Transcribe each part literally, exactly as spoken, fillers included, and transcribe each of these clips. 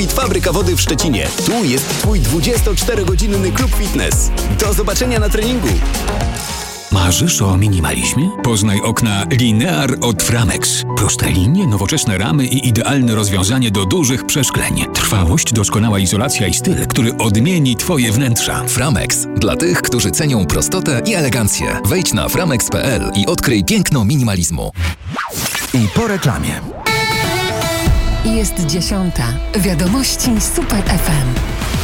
Fabryka Wody w Szczecinie. Tu jest Twój dwudziestoczterogodzinny klub fitness. Do zobaczenia na treningu. Marzysz o minimalizmie? Poznaj okna Linear od Framex. Proste linie, nowoczesne ramy i idealne rozwiązanie do dużych przeszkleń. Trwałość, doskonała izolacja i styl, który odmieni Twoje wnętrza. Framex. Dla tych, którzy cenią prostotę i elegancję. Wejdź na framex kropka p l i odkryj piękno minimalizmu. I po reklamie. Jest dziesiąta. Wiadomości Super F M.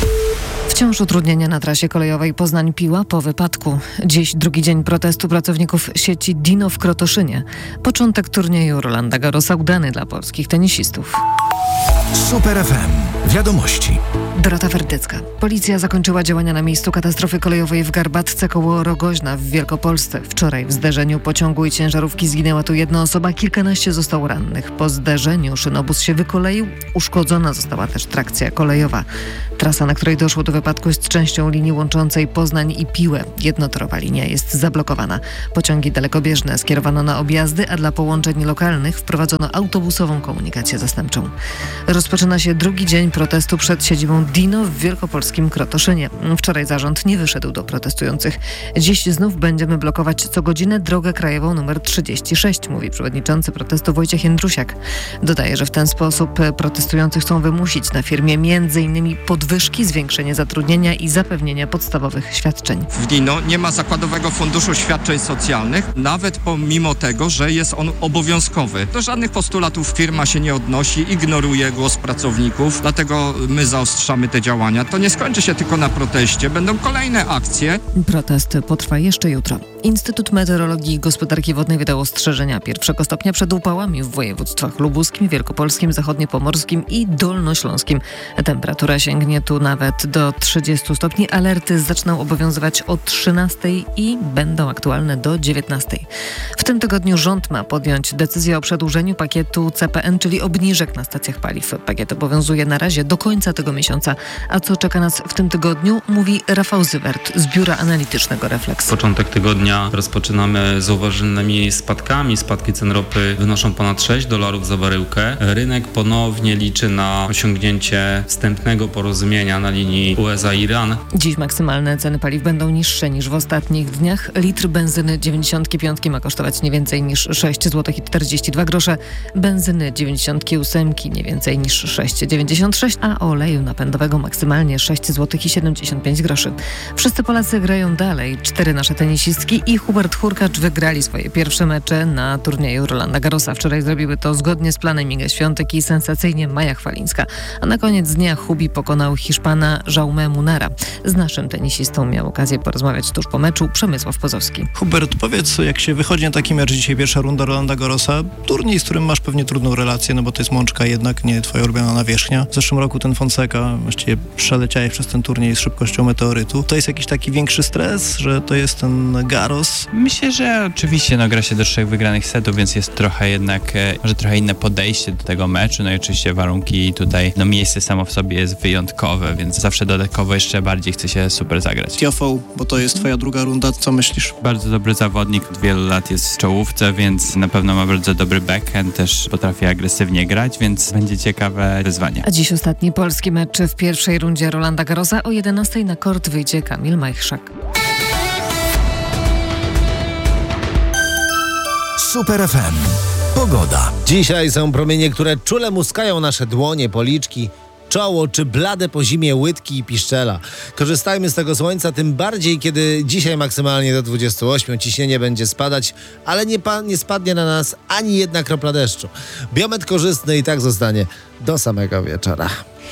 Wciąż utrudnienia na trasie kolejowej Poznań-Piła po wypadku. Dziś drugi dzień protestu pracowników sieci Dino w Krotoszynie. Początek turnieju Rolanda Garrosa udany dla polskich tenisistów. Super F M. Wiadomości. Dorota Werdycka. Policja zakończyła działania na miejscu katastrofy kolejowej w Garbatce koło Rogoźna w Wielkopolsce. Wczoraj w zderzeniu pociągu i ciężarówki zginęła tu jedna osoba, kilkanaście zostało rannych. Po zderzeniu szynobus się wykoleił, uszkodzona została też trakcja kolejowa. Trasa, na której doszło do wypadku, jest częścią linii łączącej Poznań i Piłę. Jednotorowa linia jest zablokowana. Pociągi dalekobieżne skierowano na objazdy, a dla połączeń lokalnych wprowadzono autobusową komunikację zastępczą. Rozpoczyna się drugi dzień protestu przed siedzibą Dino w wielkopolskim Krotoszynie. Wczoraj zarząd nie wyszedł do protestujących. Dziś znów będziemy blokować co godzinę drogę krajową numer trzydzieści sześć, mówi przewodniczący protestu Wojciech Jędrusiak. Dodaje, że w ten sposób protestujący chcą wymusić na firmie między innymi podwyżki, zwiększenie zatrudnienia i zapewnienia podstawowych świadczeń. W Dino nie ma zakładowego funduszu świadczeń socjalnych, nawet pomimo tego, że jest on obowiązkowy. Do żadnych postulatów firma się nie odnosi, ignoruje głos pracowników, dlatego my zaostrzamy te działania. To nie skończy się tylko na proteście, będą kolejne akcje. Protest potrwa jeszcze jutro. Instytut Meteorologii i Gospodarki Wodnej wydał ostrzeżenia pierwszego stopnia przed upałami w województwach lubuskim, wielkopolskim, zachodniopomorskim i dolnośląskim. Temperatura sięgnie tu nawet do trzydziestu stopni. Alerty zaczną obowiązywać o trzynastej i będą aktualne do dziewiętnastej. W tym tygodniu rząd ma podjąć decyzję o przedłużeniu pakietu C P N, czyli obniżek na stacjach paliw. Pakiet obowiązuje na razie do końca tego miesiąca. A co czeka nas w tym tygodniu, mówi Rafał Zywert z Biura Analitycznego Refleks. Początek tygodnia rozpoczynamy z zauważalnymi spadkami. Spadki cen ropy wynoszą ponad sześć dolarów za baryłkę. Rynek ponownie liczy na osiągnięcie wstępnego porozumienia na linii U S A-Iran. Dziś maksymalne ceny paliw będą niższe niż w ostatnich dniach. Litr benzyny dziewięćdziesiątki piątki ma kosztować nie więcej niż sześć złotych czterdzieści dwa grosze, benzyny dziewięćdziesiątki ósemki nie więcej niż sześć dziewięćdziesiąt sześć, a oleju napędowego maksymalnie sześć złotych siedemdziesiąt pięć groszy. Wszyscy Polacy grają dalej. Cztery nasze tenisistki i Hubert Hurkacz wygrali swoje pierwsze mecze na turnieju Rolanda Garrosa. Wczoraj zrobiły to zgodnie z planem Iga Świątek i sensacyjnie Maja Chwalińska. A na koniec dnia Hubi pokonał Hiszpana Jaume Munera. Z naszym tenisistą miał okazję porozmawiać tuż po meczu Przemysław Pozowski. Hubert, powiedz, jak się wychodzi na taki mecz, dzisiaj pierwsza runda Rolanda Garrosa, turniej, z którym masz pewnie trudną relację, no bo to jest Mączka jednak, nie twoja ulubiona nawierzchnia. W zeszłym roku ten Fonseca, właściwie przeleciałeś przez ten turniej z szybkością meteorytu. To jest jakiś taki większy stres, że to jest ten Garros? Myślę, że oczywiście no, gra się do trzech wygranych setów, więc jest trochę jednak, e, może trochę inne podejście do tego meczu, no i oczywiście warunki tutaj, no miejsce samo w sobie jest wyjątkowe, więc zawsze dodatkowo jeszcze bardziej chce się super zagrać. Tiafoe, bo to jest twoja druga runda, co myślisz? Bardzo dobry zawodnik, od wielu lat jest w czołówce, więc na pewno ma bardzo dobry backhand, też potrafi agresywnie grać, więc będzie ciekawe wyzwanie. A dziś ostatni polski mecz w pierwszej rundzie Rolanda Garrosa. O jedenastej na kort wyjdzie Kamil Majchrzak. Super F M. Pogoda. Dzisiaj są promienie, które czule muskają nasze dłonie, policzki, czoło czy blade po zimie łydki i piszczela. Korzystajmy z tego słońca, tym bardziej, kiedy dzisiaj maksymalnie do dwudziestu ośmiu ciśnienie będzie spadać, ale nie, pa- nie spadnie na nas ani jedna kropla deszczu. Biometr korzystny i tak zostanie do samego wieczora.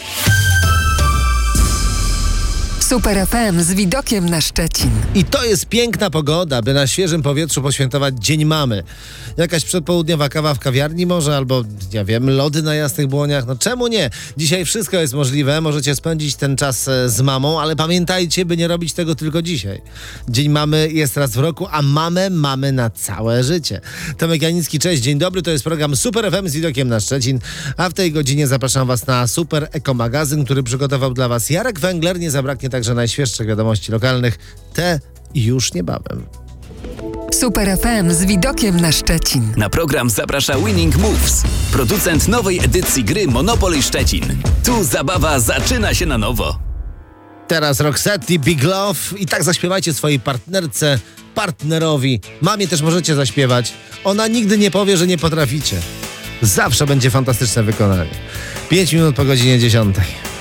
Super F M z widokiem na Szczecin. I to jest piękna pogoda, by na świeżym powietrzu poświętować Dzień Mamy. Jakaś przedpołudniowa kawa w kawiarni może, albo, ja wiem, lody na jasnych błoniach. No czemu nie? Dzisiaj wszystko jest możliwe, możecie spędzić ten czas z mamą, ale pamiętajcie, by nie robić tego tylko dzisiaj. Dzień Mamy jest raz w roku, a mamę mamy na całe życie. Tomek Janicki, cześć, dzień dobry, to jest program Super F M z widokiem na Szczecin, a w tej godzinie zapraszam was na Super Eko Magazyn, który przygotował dla was Jarek Węgler. Nie zabraknie także najświeższych wiadomości lokalnych. Te już niebawem. Super F M z widokiem na Szczecin. Na program zaprasza Winning Moves, producent nowej edycji gry Monopoly Szczecin. Tu zabawa zaczyna się na nowo. Teraz Roxette, Big Love i tak zaśpiewajcie swojej partnerce, partnerowi. Mamie też możecie zaśpiewać. Ona nigdy nie powie, że nie potraficie. Zawsze będzie fantastyczne wykonanie. Pięć minut po godzinie dziesiątej.